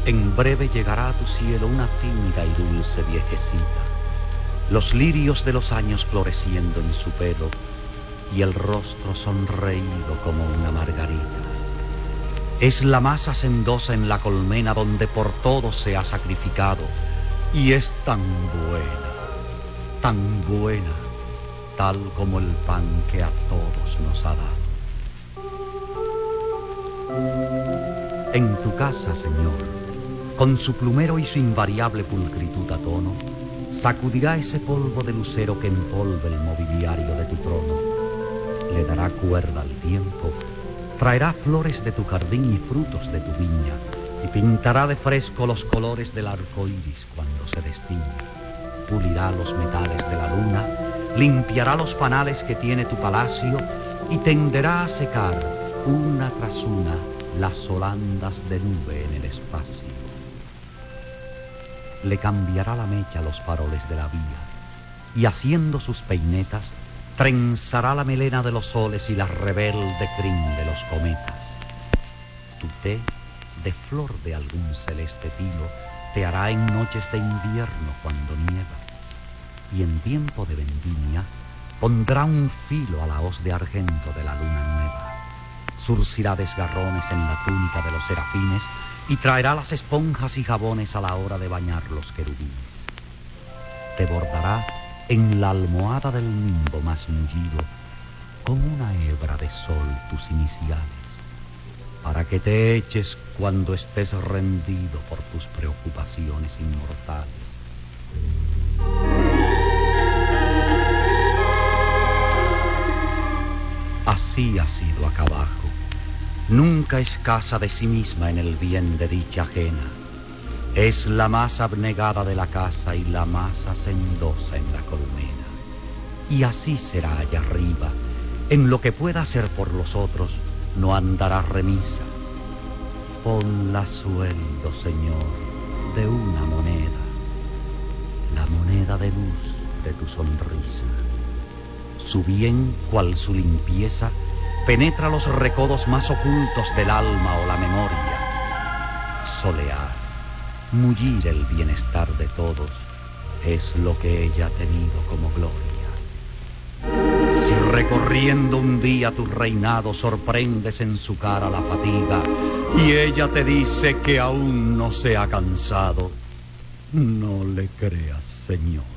En breve llegará a tu cielo una tímida y dulce viejecita, los lirios de los años floreciendo en su pelo y el rostro sonreído como una margarita. Es la más hacendosa en la colmena donde por todos se ha sacrificado, y es tan buena, tal como el pan que a todos nos ha dado. En tu casa, Señor, con su plumero y su invariable pulcritud a tono, sacudirá ese polvo de lucero que envolve el mobiliario de tu trono. Le dará cuerda al tiempo, traerá flores de tu jardín y frutos de tu viña, y pintará de fresco los colores del arco iris cuando se destiña. Pulirá los metales de la luna, limpiará los panales que tiene tu palacio y tenderá a secar, una tras una, las holandas de nube en el espacio. Le cambiará la mecha a los faroles de la vía, y haciendo sus peinetas, trenzará la melena de los soles y la rebelde crin de los cometas. Tu té, de flor de algún celeste tilo, te hará en noches de invierno cuando nieva, y en tiempo de vendimia pondrá un filo a la hoz de argento de la luna nueva. Surcirá desgarrones en la túnica de los serafines y traerá las esponjas y jabones a la hora de bañar los querubines. Te bordará en la almohada del nimbo más mullido con una hebra de sol tus iniciales, para que te eches cuando estés rendido por tus preocupaciones inmortales. Así ha sido acá abajo. Nunca es casa de sí misma en el bien de dicha ajena. Es la más abnegada de la casa y la más hacendosa en la colmena. Y así será allá arriba. En lo que pueda hacer por los otros, no andará remisa. Ponla sueldo, Señor, de una moneda, la moneda de luz de tu sonrisa. Su bien, cual su limpieza, penetra los recodos más ocultos del alma o la memoria. Solear, mullir el bienestar de todos, es lo que ella ha tenido como gloria. Si recorriendo un día tu reinado sorprendes en su cara la fatiga, y ella te dice que aún no se ha cansado, no le creas, Señor.